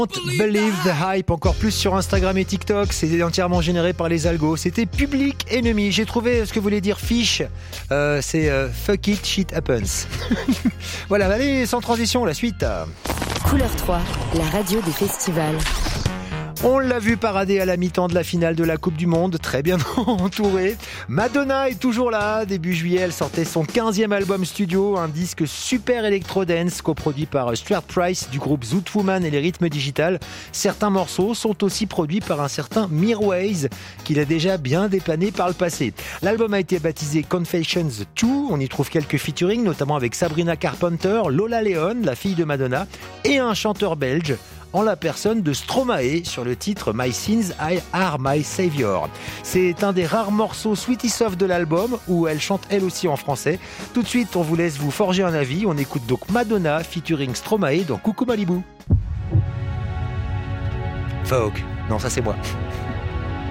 Believe the Hype, encore plus sur Instagram et TikTok, c'est entièrement généré par les algos. C'était Public Enemy. J'ai trouvé ce que voulait dire fiche, c'est fuck it, shit happens. Voilà, allez, sans transition, la suite. Couleur 3, la radio des festivals. On l'a vu parader à la mi-temps de la finale de la Coupe du Monde, très bien entourée. Madonna est toujours là. Début juillet, elle sortait son 15e album studio, un disque super électro-dance coproduit par Stuart Price du groupe Zoot Woman et les rythmes digital. Certains morceaux sont aussi produits par un certain Mirwais, qu'il a déjà bien dépanné par le passé. L'album a été baptisé Confessions 2. On y trouve quelques featuring, notamment avec Sabrina Carpenter, Lola Leon, la fille de Madonna, et un chanteur belge, en la personne de Stromae sur le titre My Sins Are My Savior. C'est un des rares morceaux Sweetie Soft de l'album où elle chante elle aussi en français. Tout de suite, on vous laisse vous forger un avis. On écoute donc Madonna featuring Stromae dans Coucou Malibu. Vogue. Non, ça c'est moi.